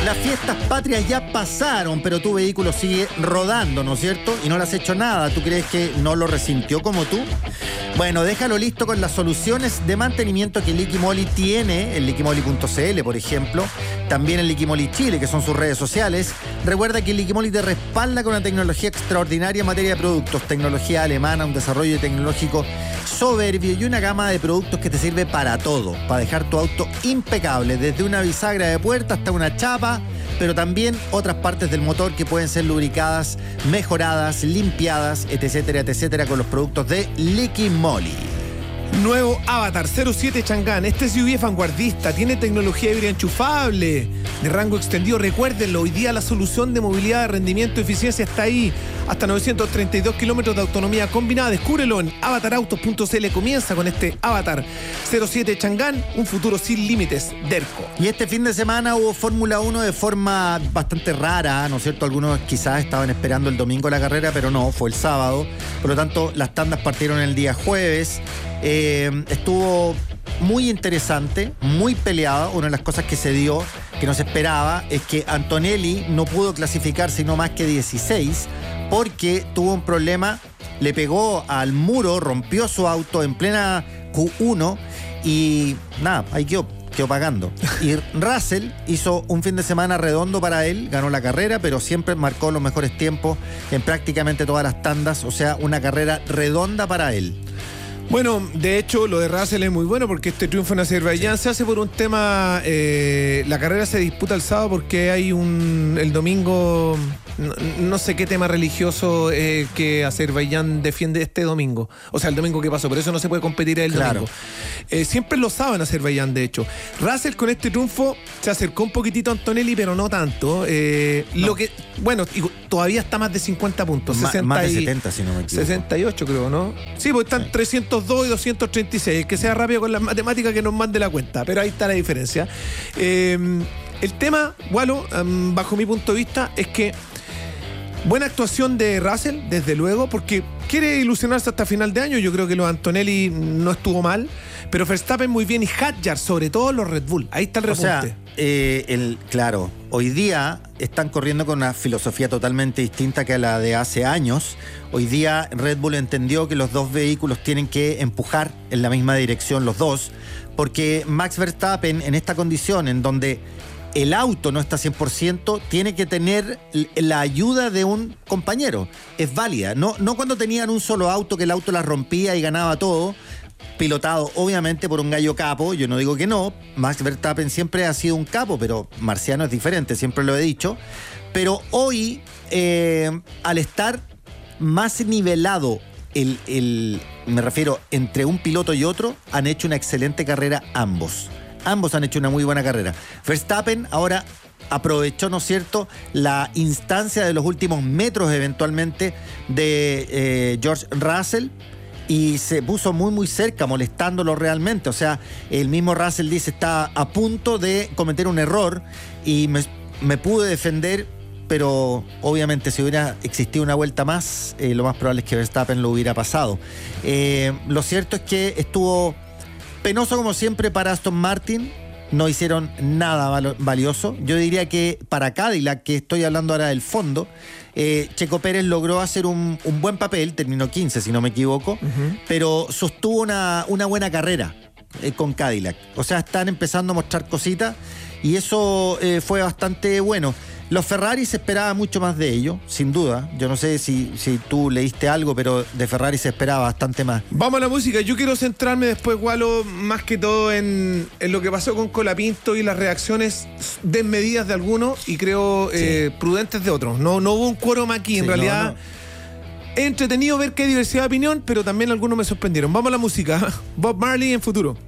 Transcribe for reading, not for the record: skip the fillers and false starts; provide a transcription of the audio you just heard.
Las fiestas patrias ya pasaron, pero tu vehículo sigue rodando, ¿no es cierto? Y no le has hecho nada. ¿Tú crees que no lo resintió como tú? Bueno, déjalo listo con las soluciones de mantenimiento que Liquimoli tiene, en liquimoli.cl, por ejemplo. También en Liquimoli Chile, que son sus redes sociales. Recuerda que Liquimoli te respalda con una tecnología extraordinaria en materia de productos. Tecnología alemana, un desarrollo tecnológico soberbio y una gama de productos que te sirve para todo. Para dejar tu auto impecable, desde una bisagra de puerta hasta una chapa, pero también otras partes del motor que pueden ser lubricadas, mejoradas, limpiadas, etcétera, etcétera, con los productos de Liquimoli. Nuevo Avatar 07 Chang'an. Este SUV es vanguardista, tiene tecnología híbrida enchufable de rango extendido. Recuérdenlo, hoy día la solución de movilidad, de rendimiento y eficiencia está ahí. Hasta 932 kilómetros de autonomía combinada. Descúbrelo en avatarautos.cl. Comienza con este Avatar 07 Chang'an, un futuro sin límites. Derco. Y este fin de semana hubo Fórmula 1 de forma bastante rara, ¿no es cierto? Algunos quizás estaban esperando el domingo la carrera, pero no, fue el sábado. Por lo tanto, las tandas partieron el día jueves. Estuvo muy interesante, muy peleada. Una de las cosas que se dio, que no se esperaba, es que Antonelli no pudo clasificar sino más que 16 porque tuvo un problema, le pegó al muro, rompió su auto en plena Q1 y nada, ahí quedó pagando. Y Russell hizo un fin de semana redondo para él, ganó la carrera, pero siempre marcó los mejores tiempos en prácticamente todas las tandas, o sea, una carrera redonda para él. Bueno, de hecho, lo de Russell es muy bueno porque este triunfo en Azerbaiyán se hace por un tema. La carrera se disputa el sábado porque hay el domingo. No sé qué tema religioso que Azerbaiyán defiende este domingo. O sea, el domingo que pasó, por eso no se puede competir el domingo. Siempre lo saben en Azerbaiyán, de hecho. Russell con este triunfo se acercó un poquitito a Antonelli, pero no tanto. No. Lo que, bueno, todavía está más de 50 puntos. Más de 70, si no me equivoco. 68, creo, ¿no? Sí, pues están 302 y 236. El que sea rápido con las matemáticas que nos mande la cuenta, pero ahí está la diferencia. El tema, Walo, bajo mi punto de vista, es que buena actuación de Russell, desde luego, porque quiere ilusionarse hasta final de año. Yo creo que los Antonelli no estuvo mal, pero Verstappen muy bien y Hadjar, sobre todo los Red Bull. Ahí está el repunte. O sea, claro, hoy día están corriendo con una filosofía totalmente distinta que a la de hace años. Hoy día Red Bull entendió que los dos vehículos tienen que empujar en la misma dirección, los dos, porque Max Verstappen en esta condición en donde el auto no está 100%, tiene que tener la ayuda de un compañero. Es válida. No cuando tenían un solo auto, que el auto la rompía y ganaba todo, pilotado obviamente por un gallo capo. Yo no digo que no. Max Verstappen siempre ha sido un capo, pero Marciano es diferente, siempre lo he dicho. Pero hoy, al estar más nivelado me refiero, entre un piloto y otro, han hecho una excelente carrera ambos. Ambos han hecho una muy buena carrera. Verstappen ahora aprovechó, ¿no es cierto?, la instancia de los últimos metros eventualmente de George Russell y se puso muy muy cerca, molestándolo realmente. O sea, el mismo Russell dice, está a punto de cometer un error y me pude defender, pero obviamente si hubiera existido una vuelta más, lo más probable es que Verstappen lo hubiera pasado. Lo cierto es que estuvo penoso como siempre para Aston Martin. No hicieron nada valioso. Yo diría que para Cadillac, que estoy hablando ahora del fondo, Checo Pérez logró hacer un buen papel, terminó 15 si no me equivoco, pero sostuvo una buena carrera con Cadillac. O sea, están empezando a mostrar cositas y eso fue bastante bueno. Los Ferrari se esperaba mucho más de ellos, sin duda. Yo no sé si tú leíste algo, pero de Ferrari se esperaba bastante más. Vamos a la música. Yo quiero centrarme después, Walo, más que todo en lo que pasó con Colapinto y las reacciones desmedidas de algunos y creo prudentes de otros. No hubo un quórum aquí, en realidad. Es entretenido ver que hay diversidad de opinión, pero también algunos me sorprendieron. Vamos a la música. Bob Marley en Futuro.